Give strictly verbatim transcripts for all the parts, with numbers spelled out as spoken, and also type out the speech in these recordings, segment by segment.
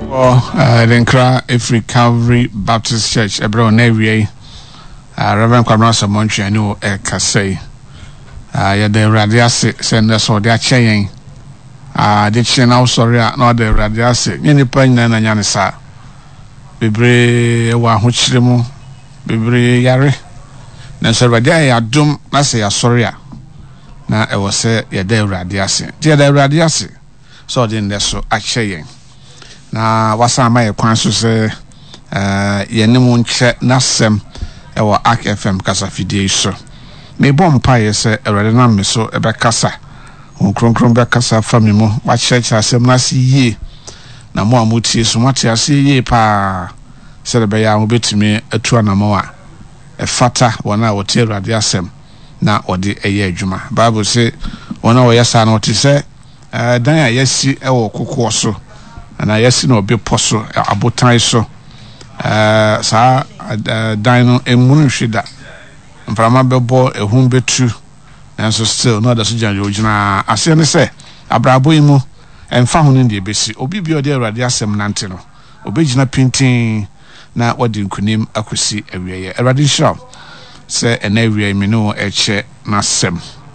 uh, Denkra Ifri Calvary Baptist Church, Ebro Nevi, uh, Reverend Kwamrasa Montri, I know Ekase. Uh, yeah, the Radiasi send us or their chain. Uh, the chain out, sorry, not the Radiasi. Any pain and Yanisa. Bibre wa Huchrimu, Bibre Yari. Nanso Radia ya dum, na say ya sorry. Na e was say ya de Radiasi. Dear the Radiasi. So then there's so a chain. Na wasa ma ye kwan so se eh yenimu nche nasem e wo Ark F M kasa fidie so me bom pa ye se erede na me so e be kasa onkronkron be kasa fami mu wa church asem na si yie na mo amutie so mate ase yie pa se be ya obetimi atu anamo a e fata wona wo tie rade asem na ode eye adwuma bible say wona wo yesa na oti se eh dan ya yesi e wo kokko so and I yes no be poso abotan so eh sa dan no emunu hweda mframa bebo ehun betu nanso still no da so jan yogina ase ne se abrabo yi mu emfa ho ne de besi obi bi ode awrade asem nante no obegina pintin na wodi nkunim akosi awieye awrade shop se ena awieye me no eche na sem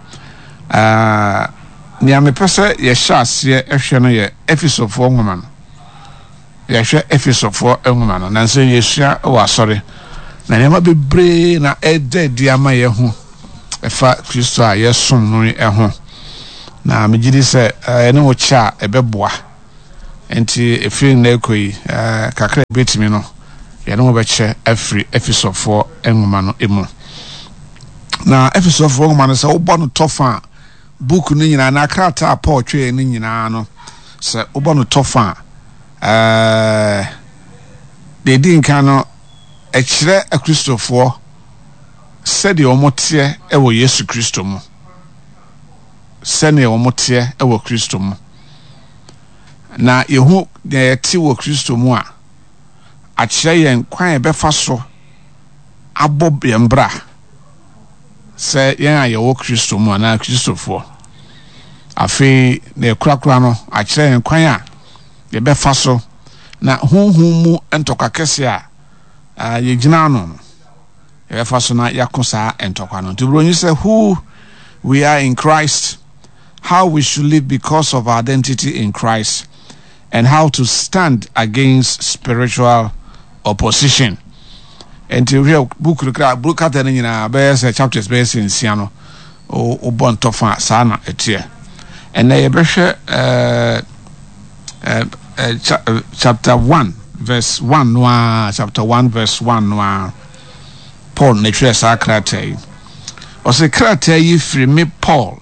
ah nia me pese ye sha ase ehwe no ye efisofo nwoma no ya hwe efisofo nwoma no nanso yesua wa sori na nema bebre na ede diama ye ho efa Kristo a yesom no eho na megidi se ene wo cha ebeboa enti efiri na ekoi kakra betimi no ye no beche afri efisofo nwoma no emu na efisofo nwoma no se wo bo no tofa book ni nyina na krata Paul twe ni nyina no se wo bo no tofa eh de din kan no e kire a Christopher said the omotie e wo Yesu Kristo mu sene omotie e wo Kristo mu na yehu de ti wo Kristo mu a a kire yen kwan e befa so abob yembra se yen a ye wo Kristo mu na Christopher afi ne kurakura no a kire yen kwan a ye befa so na honhom mu entoka kese a Uh, ye gina no ye fa so na yakosa entokwa no to bronyi say who we are in Christ, how we should live because of our identity in Christ, and how to stand against spiritual opposition. And to real book book at any na be say chapters be in siano o o bon tofa sana etie and na ye be uh uh chapter one verse one noa chapter one verse one noa Paul ne twa sa kratai o se kratai yi firi me Paul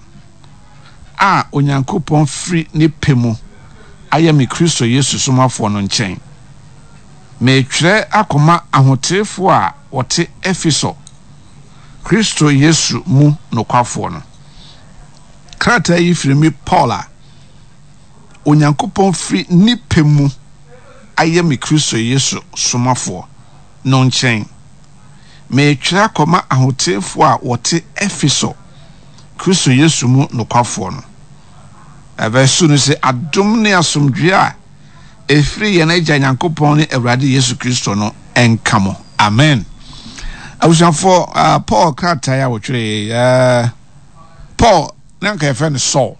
a onyankopon firi ne pemu aye me Kristo Yesu somafo no nchen me twa akoma ahotefo a wote Efeso Kristo Yesu mu nokwafo no kratai yi firi me Paul a onyankopon firi ne pemu aye me Kristo Yesu somafo no nchen me twa koma ahotefo a wote Efeso Kristo Yesu mu nokwafo no abesu no se adom ne asomdwe a efri ye na agya nyankopon ne Awurade Yesu Kristo no enkamo amen awusanfo uh, Paul krata ya wotwe uh, Paul nanka efe ne Saul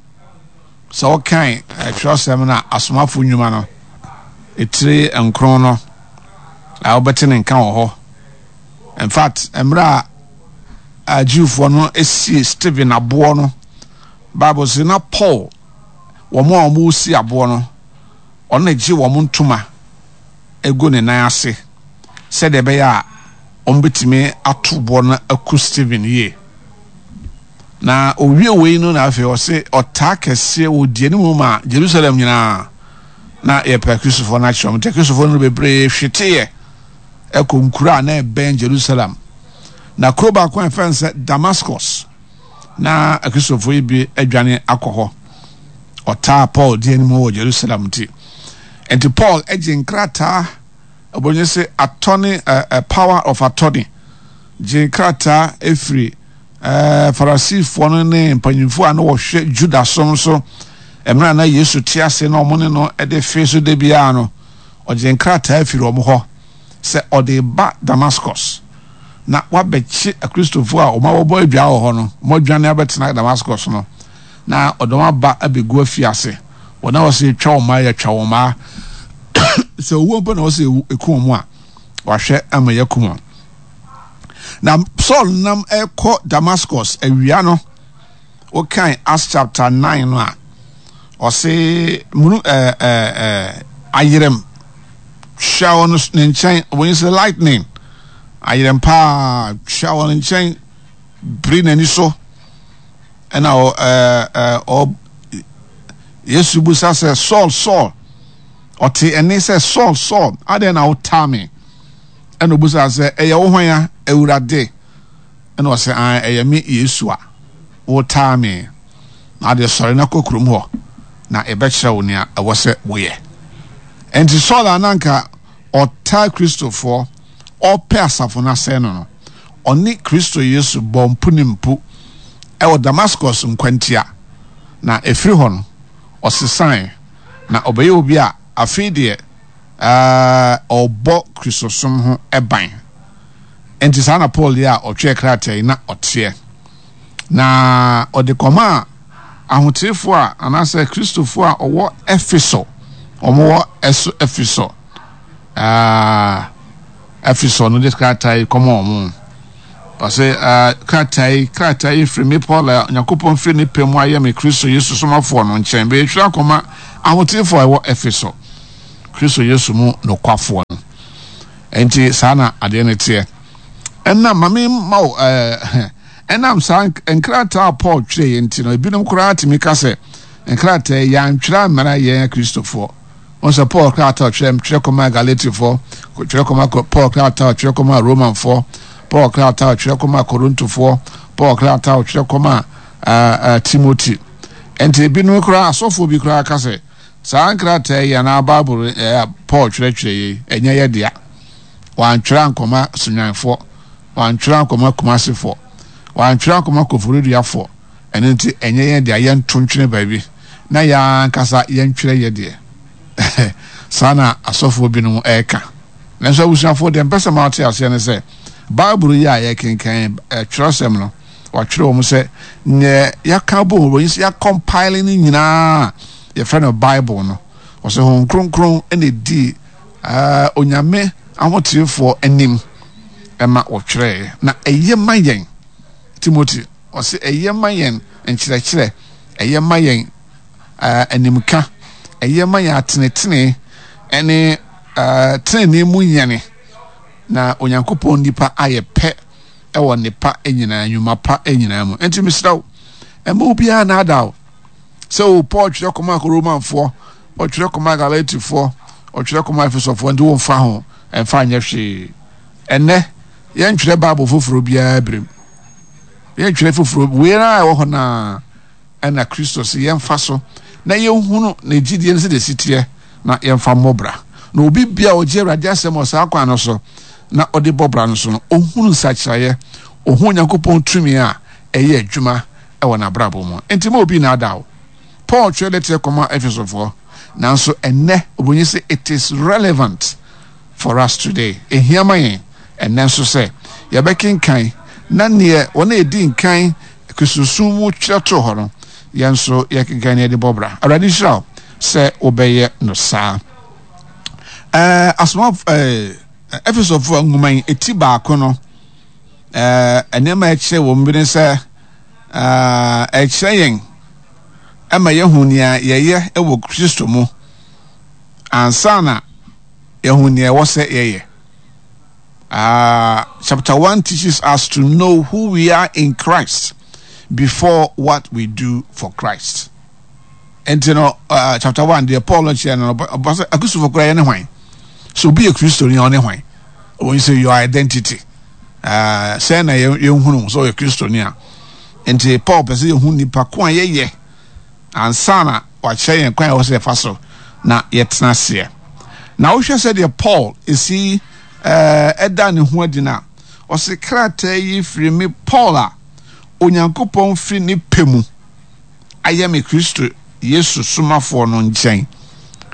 so kan atwasem na asomafo nnwuma no etire enkron no a obetene nkan wo ho in fact emra a Jewfo no esi Stephen abo no Bible say na Paul wo mo a mo si abo no ona gi wo mo ntuma ego ne nan ase se de be ya ombetime atobo na aku Stephen ye na owie we no na afi o se otakese odie ne mu ma Jerusalem nyina na ye pa Christopher na chom te Christopher no bebre hwete eko nkura na ben Jerusalem na kroba kwa fence Damascus na Christopher bi adwane akoho ota Paul die ni mu Jerusalem ti enti Paul agin krata obonye se attorney a uh, uh, power of attorney gin krata efri eh uh, Farisifo no ne mpanyimfo a no wo hwe Judas so emra na Yesu tiase na omone no e de fe so de bia no ɔgye nkrataa firi ɔmo hɔ sɛ ɔde ba Damascus na wabɛkye akristofo a ɔma wɔbɔ adwa wɔ hɔ no mo adwane abɛtena Damascus no na ɔdɔm aba abɛgu afi ase wɔna wɔsɛ twa wɔn ma yɛ twa wɔn ma sɛ owó mpo na wɔsɛ eku wɔn a wahwɛ ama yɛ kum wɔn na Saul nam ɛkɔ Damascus awia no wɔkan Acts chapter nine no a ɔsɛ munu ɛɛ ɛɛ ayerem hwɛ wɔn ne nkyɛn wɔn sɛ lightning ayerem paa hwɛ wɔn nkyɛn biri n'ani so ɛna ɔ ɛɛ ɛɛ ɔ Yesu busa sɛ Saul Saul ɔte ɛne sɛ Saul Saul adeɛ na ɔtaa me ɛna obusa sɛ ɛyɛ wo hwan ya Awurade ɛna ɔsɛ an ɛyɛ me Yesu a ɔtaa me na adeɛ sɔre na kɔ kurom hɔ na ɛbɛkyerɛ wo nea ɛwɔ sɛ woyɛ ɛnti Saul ananka ɔtaa Kristofoɔ ɔpɛ asafo no asɛe no no ɔne Kristo Yesu bɔ mpo ne mpo ɛwɔ Damascus nkwantia na ɛfiri hɔ no ɔsesan na ɔbɛyɛ obi a afei deɛ ɔbɔ Kristosom ho ɛban enti saa na Paul yɛ a ɔtwɛ krataa na ɔteɛ na ɔde kɔma a ahotefoɔ a anaasɛ Kristofoɔ a ɔwɔ Efeso ɔmowɔ ɛso Efeso ah Efeso no de krataa kɔma ɔmo ɔsɛ krataa krataa firi me Paul a Nyankopɔn firi ne pɛ mu ayɛ me Kristo Yesu somafoɔ no nkyɛn bɛyɛ twa kɔma ahotefoɔ a ɛwɔ Efeso Kristo Yesu mu no kwafoɔ no enti saa na adeɛ ne teɛ ɛna mame mau eh ɛnam saa nkrataa Paul twerɛ yɛ nti no ebinom koraa timi ka sɛ nkrataa yɛ antwerɛ mmara yɛn Kristofoɔ onse Paul krataa twerɛ twerɛ kɔma Galatifoɔ twerɛ kɔma Paul krataa twerɛ kɔma Romanfoɔ Paul krataa twerɛ kɔma Korintofoɔ Paul krataa twerɛ kɔma eh Timothy enti ebinom koraa asɔfoɔ bi koraa ka sɛ saa nkrataa yɛ na Bible eh Paul twerɛ twerɛ yɛ ɛnyɛ yɛ dea wantwerɛ nkɔma sunyanfoɔ wantwerɛ nkɔma kumasefoɔ wantwerɛ nkɔma koforiduafoɔ ɛno nti ɛnyɛ yɛ dea yɛn tontwene baabi na yɛn kasa yɛn twerɛ yɛ deɛ saa na asɔfoɔ binom ɛka nanso abusuafoɔ deɛ mpɛsɛ ma ɔte aseɛ ne sɛ Bible yɛ a yɛkenkan twerɛsɛm no watwerɛ wɔn sɛ ne yɛka bɔ wɔn yɛ compile ne nyinaa yɛfrɛ no Bible no ɔsɛ hon kronkron ɛna di uh, onyame ahotefoɔ anim ɛma wɔtwerɛ na ɛyɛ ma yɛn Timothy ɔsɛ ɛyɛ ma yɛn nkyerɛkyerɛ ɛyɛ ma yɛn uh, animka ɛyɛ ma yɛn atenetene ɛne uh, tenene mu yɛne na onyankopɔn nipa ayɛ pɛ ɛwɔ nipa nyinaa nyuma pa nyinaa mu enti misraw ɛma obiara na adaw so Paul twerɛ kɔma Romanfoɔ ɔtwerɛ kɔma Galatifoɔ ɔtwerɛ kɔma Efesofoɔ ndi wɔn fa ho ɛmfa nyɛ hwee ɛnɛ yɛn twerɛ Bible foforo biara brem yɛn twerɛ foforo weera ɛwɔ hɔ na ɛna Kristo sɛ yɛn fa so na yɛn hunu na gyidie nse de sitie na yɛn fa mmɔbra na obi bia ɔgye Awurade asɛm ɔsaa kwan no so na ɔde bɔbra no so no ohunu nsakyerɛeɛ ohu Nyankopɔn tumi a ɛyɛ adwuma ɛwɔ n'abrabɔ mu enti ma obi na adaw Paul twerɛ letter kɔma Efesofoɔ nanso ɛnɛ obonyi sɛ it is relevant for us today ehia ma yɛn ɛnɛ nso sɛ yɛbɛkenkan na neɛ wɔn a edi nkan kususu mu twerɛ to hɔ no yɛn nso yɛkenkan ne de bɔbra Awurade hyira sɛ wobɛyɛ no saa ɛɛ asoma ɛɛ Efesofoɔ nwoma eti baako no ɛɛ ɛnɛma ɛkyerɛ wɔn bi ne sɛ ɛɛ ɛkyerɛ yɛn ɛma yɛhu nea yɛyɛ ɛwɔ Kristo mu ansana yɛhu nea ɛwɔ sɛ yɛyɛ uh, chapter one teaches us to know who we are in Christ before what we do for Christ and you know uh, chapter one the Paul kyerɛ no ɔbɔ akusufo kora yɛ ne hwan so be a Christian yɛ ne hwan when you say your identity uh, sɛ na yɛhunu so yɛ Christian a nti Paul pɛ sɛ yɛhu nipa ko a yɛyɛ ansana wakyerɛ yɛn kwan a wɔsɛ fa so na yɛtena seɛ na wohwɛ sɛ deɛ Paul esi ɛda ne ho adina ɔse krataa yi firi me Paul a onyankopɔn firi ne pɛ mu ayɛ me Kristo Yesu somafoɔ no nkyɛn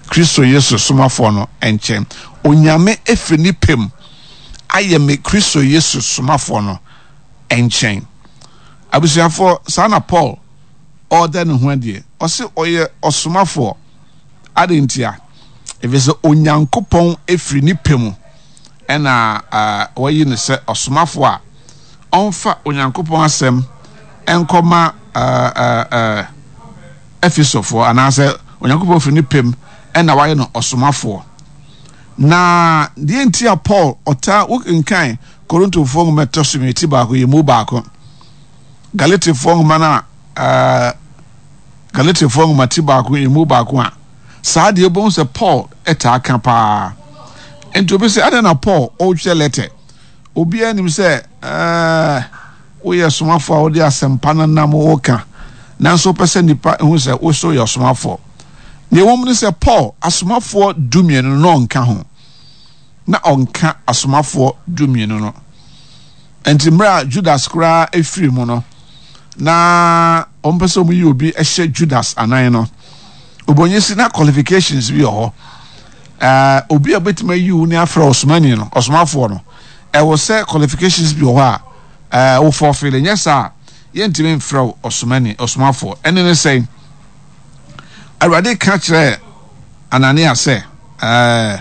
Kristo Yesu somafo no enche onyame efiri ni pem aye me Kristo Yesu somafo no enche abusuafo sana Paul order no ho de o se oye osomafo adentia efese onyankopon efiri ni pem ena uh, wayi ne se osomafo a onfa onyankopon asem enkoma uh, uh, uh, efisofo anase onyankopon efiri ni pem ena wayi no osomafo na die ntia Paul ota wokenkan Korinto fo metosumeti ba ko yemu ba ko Galati fo mana uh, Galati fo mati ba ko yemu ba ko a saa de bon se Paul eta aka pa ento be se adana Paul o che letter obi anim se eh wo ye somafo a wo de asempa na nam wo ka nanso pese nipa hu se wo so ye somafo ne wo mu se Paul asomafo dumienu no nka ho na onka asomafo dumienu no enti mra Judas kra efiri mu no na ompese mu yi obi ehye Judas anan no obonyesi na qualifications bi ho uh obi abetima yi uni afra osmani no osmafo no e wo se qualifications bi ho a uh wo forfeit nyesa yentime mfra osmani osmafo ene ne say already catch there Anania say uh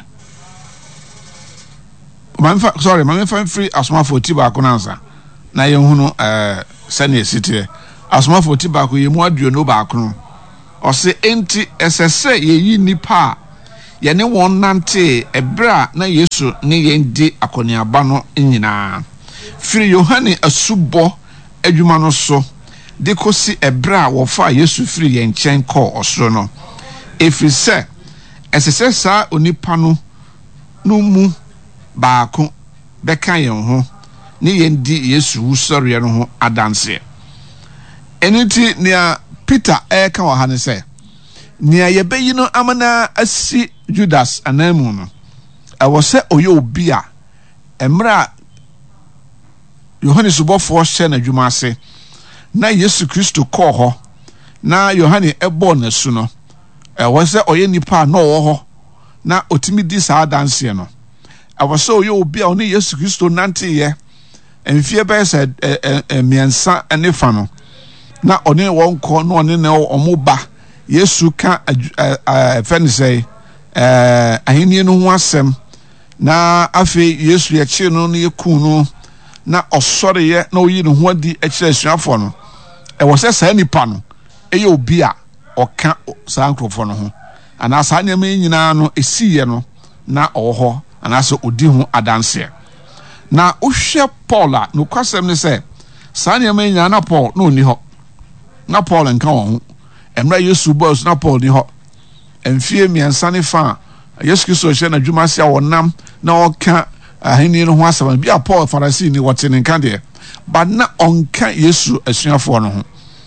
manfa sorry manfa free asmafo tiba ko nansa na ye hunu uh sane city asmafo tiba ko ye mu aduo no ba ko ose enti esese ye yi nipa ye ne won nante ebra na Yesu ne yendi akoniaba no nyina firi Yohane asubo adwuma no so de kosi ebra wo fa Yesu firi ye nchen ko osoro no efiri se esese sa onipa no no mu baako beka ye ho ne yendi Yesu usori no ho adanse eniti nia Peter eka wa hane se nia yebeyi no amana asi Judas anamu no awo se oyo obi a emra Yohane subofo hye na dwuma ase na Yesu Kristo kọ ho na Yohane ebo na su no awo se oye nipa na wo ho na otimi di saa danse no awo se oyo obi a oni Yesu Kristo nante ye emfie be se miensa ene fa no na one won ko no one ne omoba Yesu ka fense eh ahini no ho asem na afi Yesu ye chi no ne ku no na osore ye na oyi no ho adi a kire asuafo no e wo se saa nipa no eye obi a oka saa nkrofo no ho ana saa nyama nyina no esiye no na oho ana so odi ho adanse na ohwe Paul no kwasem ne se saa nyama nyina na Paul no ni ho na Paul nka won emra Yesu boss na Paul ni ho emfie miensa ne fa Yesu Kristo hye na dwuma sia wonam na oka ahini no ho asaba bia Paul Pharisee ni wote ne nka de ba na onka Yesu asuafo no ho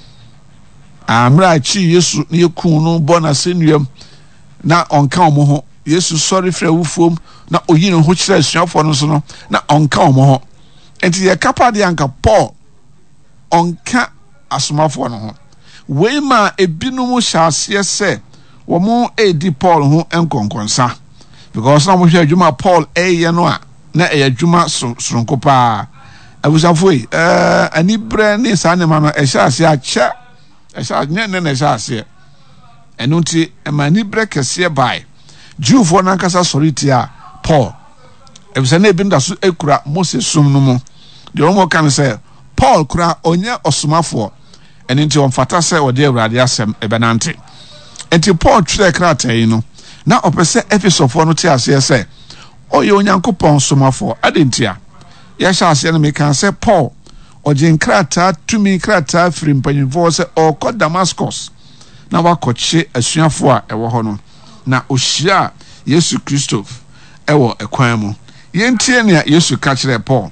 amra chi Yesu ne kun no bona senuam na onka omo ho Yesu sorry fra wufom na oyi no ho kire asuafo no so no na onka omo ho enti ye kapa de anka Paul onka asomafo no ho we ma ebinum hyase se wo mo edi Paul ho enkonkonsa because na mo hwe adwuma Paul eye no a na eye adwuma soronko pa abusafo eh ani bre ne sa ne ma no ehyase acha ehya ne ne ehyase enunti emani bre kese bai Jewfo na nkasa soriti a Paul ebisa na ebi ndaso ekura Moses sum no mu de omo kan se Paul kura onye osomafo enunti on fata se ode awrade asem ebenante enti Paul tire krata yi no na opese Efesofo no ti ase se oye onyankopon somafo adentia ya sha ase no me kan se Paul oje nkrata tumi krata firi mpanyimfo se okọ Damascus na wakoche asuafo a ewo ho no na ohia Yesu Kristo ewo ekwan mu yentie ne Yesu ka kire Paul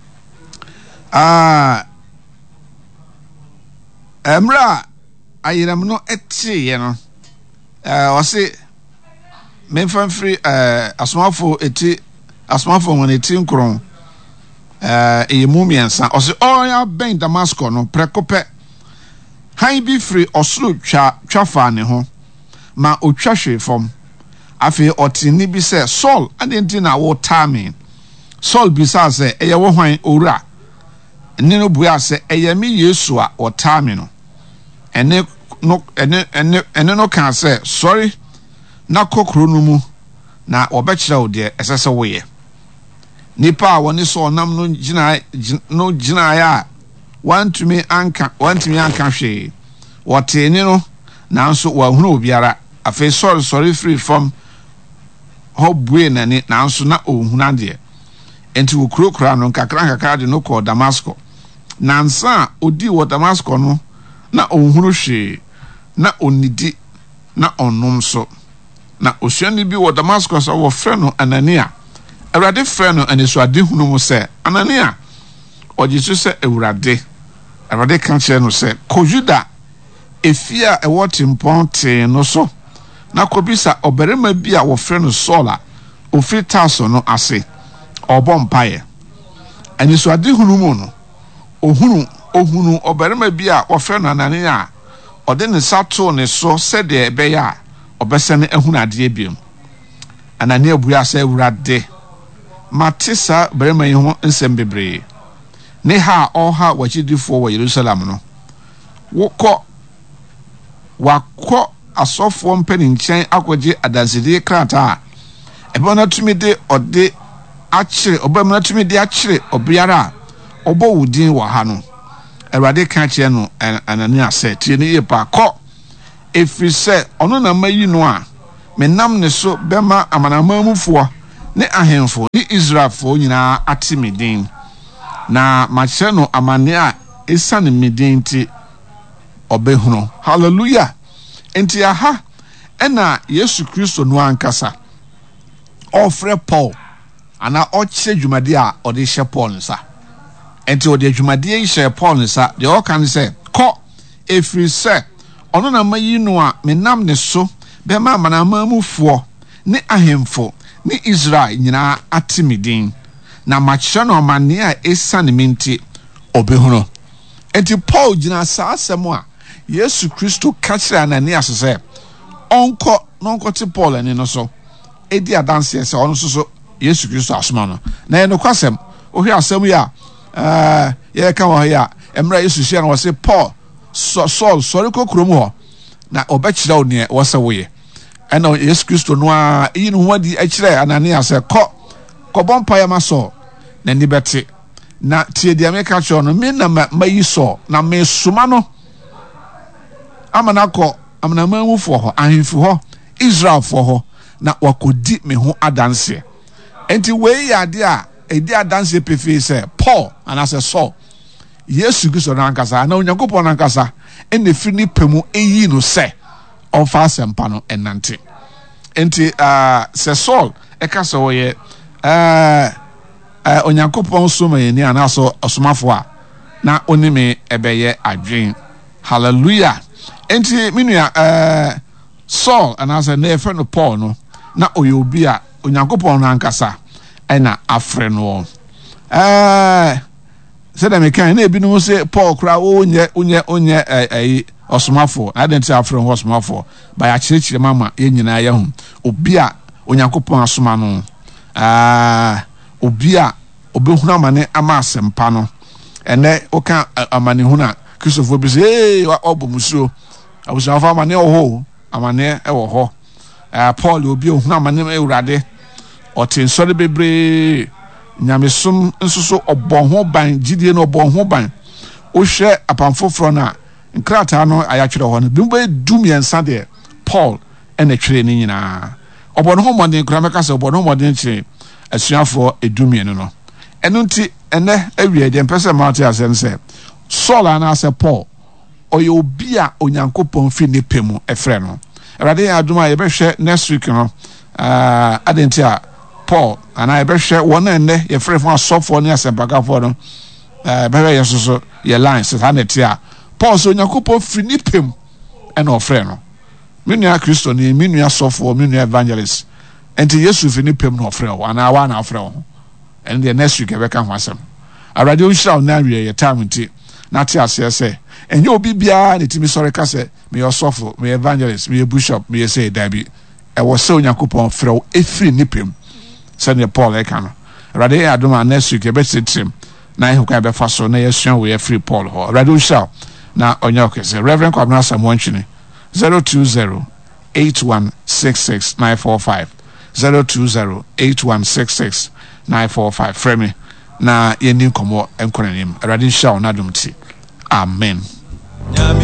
ah emra ayiram no etie ye no eh o se memfamfiri eh asomafo eti asomafo won eti nkron eh eyemu miensa o se oya ben Damascus no prekope han bi free osuru twa twafa ne ho ma otwa hwe fom afi otini bi se Saul adenti na wo tame Saul bisa se eye wo hwan owura ene no bua se eye me Yesu a wo tame no ene no ene ene ene no kan se sorry na kokro no mu na obekira wo de esese wo ye nipa a woni so nam no gina no gina ya wantumi anka wantumi anka hwe woteni no nanso wahunu obiara afi sorry sorry free from hobwe nani nanso na ohuna de enti wo kurokura no kakra kakra de no ko Damascus nansa odi wo Damascus no na ohunu hwe na onidi na onom so na osuani bi wo Damascus wo frɛ no Anania Awurade frɛ no aniso ade hunu mu sɛ Anania ojisu sɛ Awurade Awurade kan kyerɛ no sɛ ko Juda efia ɛwɔ timponte no so na kobisa oberema bi a wo frɛ no Saul a ofiri Tarso no ase obɔ mpaye aniso ade hunu mu no ohunu ohunu oberema bi a wo frɛ no Anania ɔde ne sato ne so sɛ de ɛbɛya obɛsɛne ehunu ade ebiem Anania bua sɛ Awurade matisa berema yi ho nsɛm bebree ne ha ɔha wachidifo wɔ Yerusalem no wokɔ wakɔ asɔfo mpani nkyɛn akɔgye adansede krata ebe na tumi de ɔde akyere ɔba na tumi de akyere obiara a ɔbɔ wudin wɔ ha no Awurade ka kyerɛ no Anania sɛ tie ne yɛ pa kɔ efiri sɛ ɔno na mayi no a menam ne so bɛma amanamamufoɔ ne ahemfo ne Israelfo nyinaa ate medin na makyerɛ no amane a esane medin ti obehunu hallelujah enti aha ena Yesu Kristo no ankasa ofre Paul ana okyere dwumade a ode hye Paul nsa enti ode dwumade yi hye Paul nsa de o kan se kɔ efiri sɛ ɔno na mayi no a menam ne so bɛma amanamamufoɔ ne ahemfo ne Israel nyinaa ate medin na makyerɛ no amane a esane menti obehunu enti Paul gyina saa asɛm a Yesu Kristo ka kyerɛ Ananias sɛ onko nonko te Paul ani no so edi adanse sɛ ɔno so so Yesu Kristo asoma no na ye no kwasɛm ohwe asɛm ya eh ye ka wɔ ya emra Yesu hye na wɔ se Paul so Saul sɔre kokrom hɔ na ɔbɛkyerɛ wo ne wɔ sɛ woyɛ ɛna Yesu Kristo no a yi no ho adi akyerɛ Ananias sɛ kɔ kɔbɔ mpaeɛ ma Saul na ni bɛte na tie dia me ka kyerɛ no me na mayi Saul na me soma no amanakɔ amanamamufo hɔ ahemfo hɔ Israelfo hɔ na wakodi me ho adanse enti wei yɛ ade a edi adanse pefe sɛ Paul anase Saul Yesu Kristo na ankasa na Onyankopɔn na ankasa ene firi ni pemu eyi no sɛ ɔfa asempa no enante enti ah sɛ Saul ɛka sɛ wɔyɛ eh eh Onyankopɔn so ma yɛni anaso ɔsomafo a na onime ɛbɛyɛ adwen hallelujah enti minua eh Saul anasa na efe no Paul no na oye obi a Onyankopɔn na ankasa ɛna afre no eh se da me kan na ebi no se Paul kra onye onye onye eh osomafo na denti afre ho osomafo ba ya kyerɛkyerɛ mama ye nyina ya hu obi a Onyankopɔn asoma no ah obi a obehunu amane ama asempa no ene oka amane hu na Christopher bi se eh obomusuo abusuafo amane oho amane e wo ho eh Paul obi ohunu amane Ewurade otensore bebre nyamesom nsoso obonho ban gidie no obonho ban o hwe apamfoforo na nkrata no ayatwere ho no bimbe dum yensa de Paul ene twere ni nyina obonho modern kra meka se obonho modern kire asuafo edumie no no eno nti ene awie de mpese mate asem se Saul ana se Paul oye obi a Onyankopɔn fi ne pemu efre no Awurade ya aduma ye behwe next week no ah adenti a Paul ana ye behwe won enne ye frɛ fo asɔfo ne asempakafo no eh behwe ye soso ye line se ha neti a Paul so Onyankopɔn fi ne pemu ena ofre no menua Kristo ni menua asɔfo menua evangelist enti Yesu fi ne pemu no ofre wo ana wa na ofre wo and the next week e beka ho asem Awurade o hira na awie ye time nti na te ase se enye obi bia ne timi sɔre ka se me osɔfo me evangelist me bishop me say dabi ɛwɔ sɛ onyankopɔn frɛ wo ɛfiri nipem sɛdeɛ Paul ɛka no awurade yɛ adom a next week yɛbɛtirim na ɛho kwan bɛfa so na yɛsua wo yɛfiri Paul hɔ awurade wohyira na ɔnyɛ ɔkɛsɛ Reverend Kwabena Asamoah Ntwene zero two zero eight one six six nine four five zero two zero eight one six six nine four five frɛ me na yɛni nkɔmmɔ nkɔ n'anim awurade nhyira wo na adom ti amen.